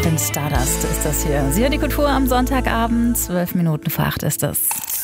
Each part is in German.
Captain Stardust ist das hier. Sie hören die Kultur am Sonntagabend, 7:12 ist es.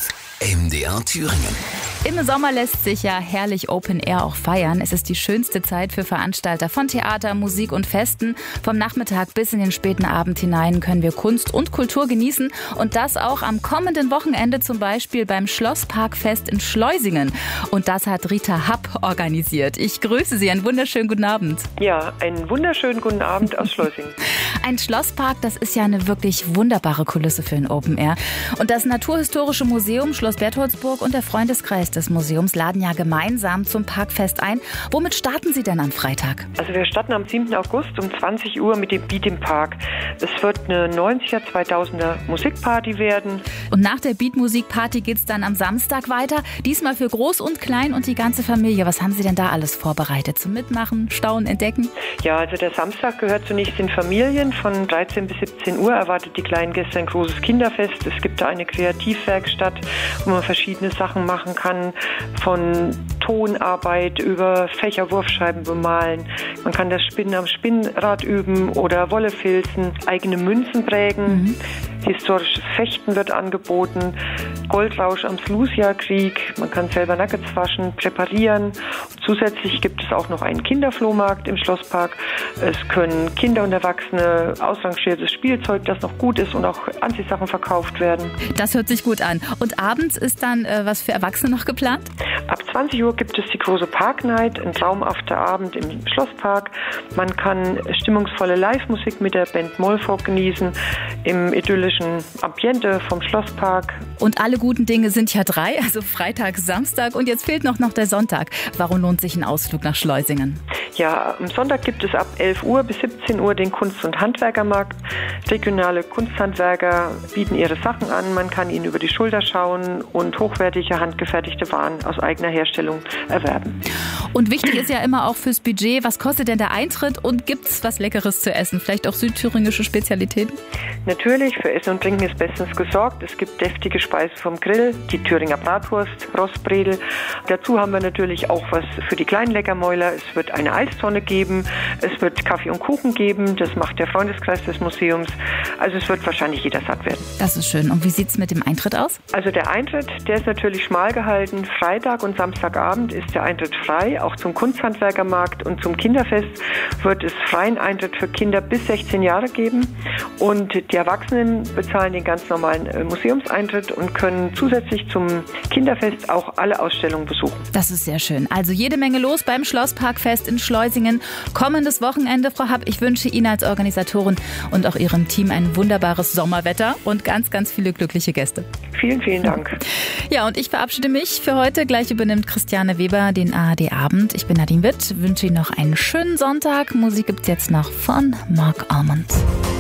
MDR Thüringen. Im Sommer lässt sich ja herrlich Open Air auch feiern. Es ist die schönste Zeit für Veranstalter von Theater, Musik und Festen. Vom Nachmittag bis in den späten Abend hinein können wir Kunst und Kultur genießen. Und das auch am kommenden Wochenende, zum Beispiel beim Schlossparkfest in Schleusingen. Und das hat Rita Happ organisiert. Ich grüße Sie, einen wunderschönen guten Abend. Ja, einen wunderschönen guten Abend aus Schleusingen. Ein Schlosspark, das ist ja eine wirklich wunderbare Kulisse für ein Open Air. Und das Naturhistorische Museum Schloss Bertholdsburg und der Freundeskreis des Museums laden ja gemeinsam zum Parkfest ein. Womit starten Sie denn am Freitag? Also wir starten am 7. August um 20 Uhr mit dem Beat im Park. Es wird eine 90er, 2000er Musikparty werden. Und nach der Beat-Musikparty geht es dann am Samstag weiter. Diesmal für Groß und Klein und die ganze Familie. Was haben Sie denn da alles vorbereitet? Zum Mitmachen, Staunen, Entdecken? Ja, also der Samstag gehört zunächst den Familien. Von 13 bis 17 Uhr erwartet die kleinen Gäste ein großes Kinderfest. Es gibt da eine Kreativwerkstatt, wo man verschiedene Sachen machen kann. Von Tonarbeit über Fächerwurfscheiben bemalen. Man kann das Spinnen am Spinnrad üben oder Wolle filzen, eigene Münzen prägen. Historisches Fechten wird angeboten. Goldrausch am Slusia-Krieg. Man kann selber Nuggets waschen, präparieren. Zusätzlich gibt es auch noch einen Kinderflohmarkt im Schlosspark. Es können Kinder und Erwachsene ausrangiertes Spielzeug, das noch gut ist, und auch Anziehsachen verkauft werden. Das hört sich gut an. Und abends ist dann was für Erwachsene noch geplant? Ab 20 Uhr gibt es die große Park Night, ein traumhafter Abend im Schlosspark. Man kann stimmungsvolle Live-Musik mit der Band Mollfolk genießen, im idyllischen Ambiente vom Schlosspark. Und alle guten Dinge sind ja 3, also Freitag, Samstag und jetzt fehlt noch der Sonntag. Warum lohnt sich ein Ausflug nach Schleusingen? Ja, am Sonntag gibt es ab 11 Uhr bis 17 Uhr den Kunst- und Handwerkermarkt. Regionale Kunsthandwerker bieten ihre Sachen an. Man kann ihnen über die Schulter schauen und hochwertige, handgefertigte Waren aus eigener Herstellung erwerben. Und wichtig ist ja immer auch fürs Budget, was kostet denn der Eintritt und gibt's was Leckeres zu essen? Vielleicht auch südthüringische Spezialitäten? Natürlich, für Essen und Trinken ist bestens gesorgt. Es gibt deftige Speisen vom Grill, die Thüringer Bratwurst, Rostbredel. Dazu haben wir natürlich auch was für die kleinen Leckermäuler. Es wird eine Eistonne geben, es wird Kaffee und Kuchen geben. Das macht der Freundeskreis des Museums. Also es wird wahrscheinlich jeder satt werden. Das ist schön. Und wie sieht's mit dem Eintritt aus? Also der Eintritt, der ist natürlich schmal gehalten. Freitag und Samstagabend ist der Eintritt frei. Auch zum Kunsthandwerkermarkt und zum Kinderfest wird es freien Eintritt für Kinder bis 16 Jahre geben. Und die Erwachsenen bezahlen den ganz normalen Museumseintritt und können zusätzlich zum Kinderfest auch alle Ausstellungen besuchen. Das ist sehr schön. Also jede Menge los beim Schlossparkfest in Schleusingen. Kommendes Wochenende, Frau Happ. Ich wünsche Ihnen als Organisatorin und auch Ihrem Team ein wunderbares Sommerwetter und ganz, ganz viele glückliche Gäste. Vielen, vielen Dank. Ja, und ich verabschiede mich für heute. Gleich übernimmt Christiane Weber den ARD-Abend. Ich bin Nadine Witt, wünsche Ihnen noch einen schönen Sonntag. Musik gibt's jetzt noch von Mark Almond.